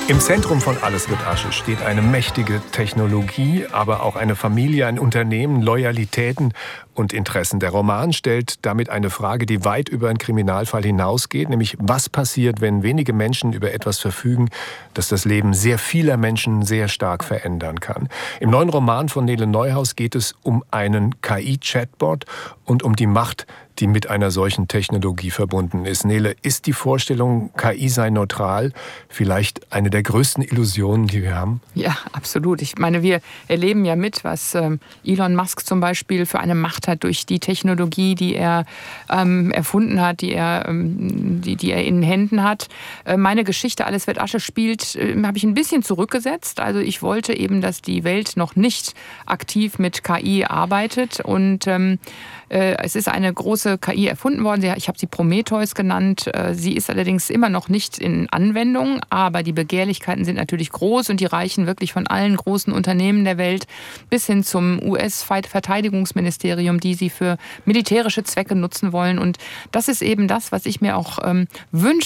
Im Zentrum von Alles wird Asche steht eine mächtige Technologie, aber auch eine Familie, ein Unternehmen, Loyalitäten und Interessen. Der Roman stellt damit eine Frage, die weit über einen Kriminalfall hinausgeht, nämlich was passiert, wenn wenige Menschen über etwas verfügen, das das Leben sehr vieler Menschen sehr stark verändern kann. Im neuen Roman von Nele Neuhaus geht es um einen KI-Chatbot und um die Macht, die mit einer solchen Technologie verbunden ist. Nele, ist die Vorstellung, KI sei neutral, vielleicht eine der größten Illusionen, die wir haben? Ja, absolut. Ich meine, wir erleben ja mit, was Elon Musk zum Beispiel für eine Macht hat durch die Technologie, die er erfunden hat, die er in Händen hat. Meine Geschichte Alles wird Asche spielt, habe ich ein bisschen zurückgesetzt. Also ich wollte eben, dass die Welt noch nicht aktiv mit KI arbeitet und es ist eine große KI erfunden worden. Ich habe sie Prometheus genannt. Sie ist allerdings immer noch nicht in Anwendung, aber die Begehrlichkeiten sind natürlich groß und die reichen wirklich von allen großen Unternehmen der Welt bis hin zum US-Verteidigungsministerium, die sie für militärische Zwecke nutzen wollen. Und das ist eben das, was ich mir auch wünsche